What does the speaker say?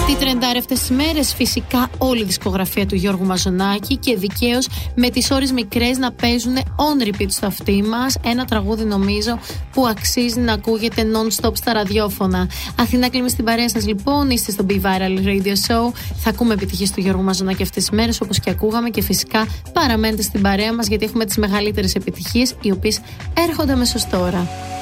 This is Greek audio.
Τι τρεντάρει αυτές τις μέρες? Φυσικά όλη η δισκογραφία του Γιώργου Μαζονάκη και δικαίως με τις ώρες μικρές να παίζουν on repeat στο αυτί μας. Ένα τραγούδι νομίζω που αξίζει να ακούγεται non-stop στα ραδιόφωνα. Αθηνά Κλίμη στην παρέα σας λοιπόν, είστε στο Be Viral Radio Show. Θα ακούμε επιτυχίες του Γιώργου Μαζονάκη αυτές τις μέρες όπως και ακούγαμε και φυσικά παραμένετε στην παρέα μας γιατί έχουμε τις μεγαλύτερες επιτυχίες οι οποίες έρχονται αμέσως τώρα.